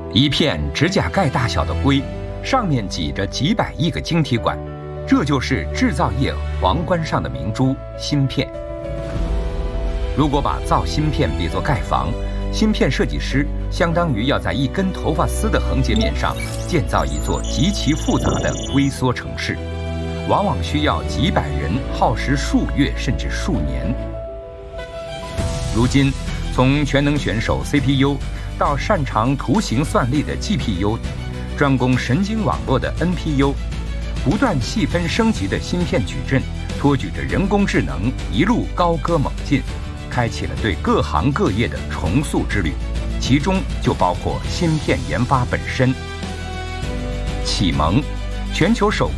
一片指甲盖大小的硅，上面挤着几百亿个晶体管，这就是制造业皇冠上的明珠——芯片。如果把造芯片比作盖房，芯片设计师相当于要在一根头发丝的横截面上建造一座极其复杂的微缩城市，往往需要几百人，耗时数月甚至数年。如今，从全能选手 CPU 到擅长图形算力的 GPU， 专攻神经网络的 NPU， 不断细分升级的芯片矩阵，托举着人工智能一路高歌猛进，开启了对各行各业的重塑之旅，其中就包括芯片研发本身。启蒙，全球首